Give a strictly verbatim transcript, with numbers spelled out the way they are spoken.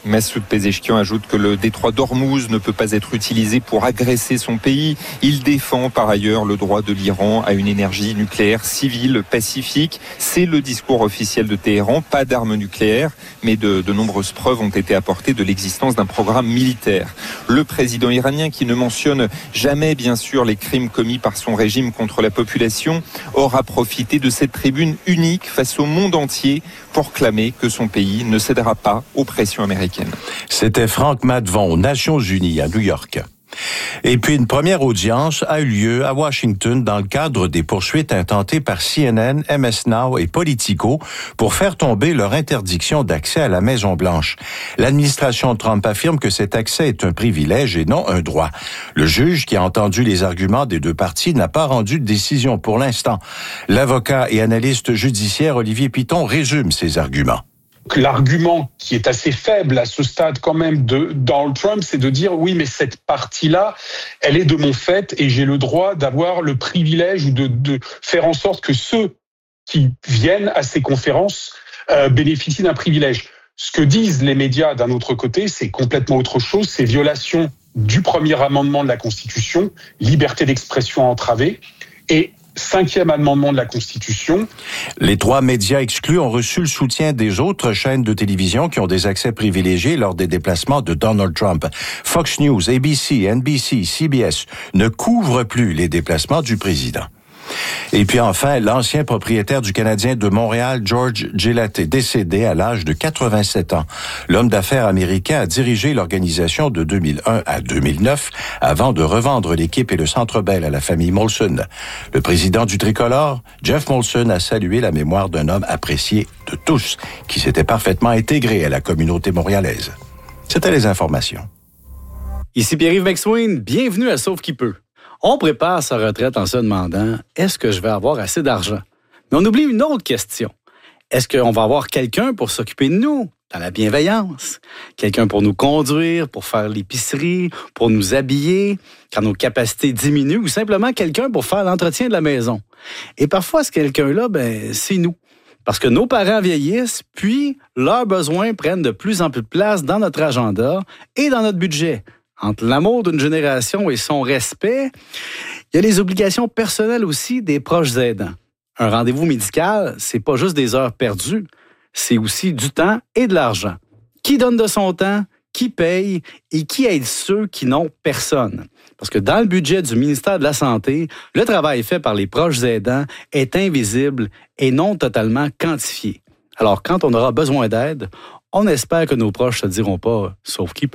Massoud Pezeshkian ajoute que le détroit d'Ormuz ne peut pas être utilisé pour agresser son pays. Il défend par ailleurs le droit de l'Iran à une énergie nucléaire civile pacifique. C'est le discours officiel de Téhéran, pas d'armes nucléaires, mais de, de nombreuses preuves ont été apportées de l'existence d'un programme militaire. Le président iranien, qui ne mentionne jamais bien sûr les crimes commis par son régime contre la population, aura profité de cette tribune unique face au monde entier pour clamer que son pays ne cédera pas aux pressions américaines. C'était Franck Madvon, aux Nations Unies, à New York. Et puis, une première audience a eu lieu à Washington dans le cadre des poursuites intentées par C N N, M S Now et Politico pour faire tomber leur interdiction d'accès à la Maison-Blanche. L'administration Trump affirme que cet accès est un privilège et non un droit. Le juge, qui a entendu les arguments des deux parties, n'a pas rendu de décision pour l'instant. L'avocat et analyste judiciaire Olivier Piton résume ses arguments. L'argument qui est assez faible à ce stade quand même de Donald Trump, c'est de dire oui, mais cette partie-là, elle est de mon fait et j'ai le droit d'avoir le privilège ou de, de faire en sorte que ceux qui viennent à ces conférences euh, bénéficient d'un privilège. Ce que disent les médias d'un autre côté, c'est complètement autre chose, c'est violation du premier amendement de la Constitution, liberté d'expression entravée, et cinquième amendement de la Constitution. Les trois médias exclus ont reçu le soutien des autres chaînes de télévision qui ont des accès privilégiés lors des déplacements de Donald Trump. Fox News, A B C, N B C, C B S ne couvrent plus les déplacements du président. Et puis enfin, l'ancien propriétaire du Canadien de Montréal, George Gillett, est décédé à l'âge de quatre-vingt-sept ans. L'homme d'affaires américain a dirigé l'organisation de deux mille un à deux mille neuf avant de revendre l'équipe et le Centre Bell à la famille Molson. Le président du Tricolore, Jeff Molson, a salué la mémoire d'un homme apprécié de tous qui s'était parfaitement intégré à la communauté montréalaise. C'était les informations. Ici Pierre-Yves McSween, bienvenue à Sauve qui peut. On prépare sa retraite en se demandant « Est-ce que je vais avoir assez d'argent? » Mais on oublie une autre question. Est-ce qu'on va avoir quelqu'un pour s'occuper de nous, dans la bienveillance? Quelqu'un pour nous conduire, pour faire l'épicerie, pour nous habiller, quand nos capacités diminuent, ou simplement quelqu'un pour faire l'entretien de la maison? Et parfois, ce quelqu'un-là, ben, c'est nous. Parce que nos parents vieillissent, puis leurs besoins prennent de plus en plus de place dans notre agenda et dans notre budget. Entre l'amour d'une génération et son respect, il y a les obligations personnelles aussi des proches aidants. Un rendez-vous médical, c'est pas juste des heures perdues, c'est aussi du temps et de l'argent. Qui donne de son temps, qui paye et qui aide ceux qui n'ont personne? Parce que dans le budget du ministère de la Santé, le travail fait par les proches aidants est invisible et non totalement quantifié. Alors, quand on aura besoin d'aide, on espère que nos proches ne se diront pas « sauf qui peut ».